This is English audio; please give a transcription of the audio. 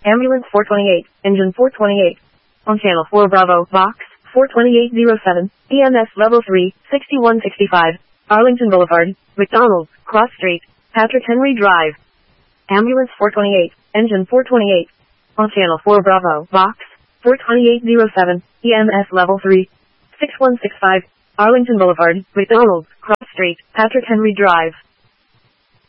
Ambulance 428, Engine 428. On Channel 4 Bravo, Box 42807, EMS Level 3, 6165, Arlington Boulevard, McDonald, Cross Street, Patrick Henry Drive. Ambulance 428, Engine 428. On Channel 4 Bravo, Box 42807, EMS Level 3, 6165, Arlington Boulevard, McDonald, Cross Street, Patrick Henry Drive.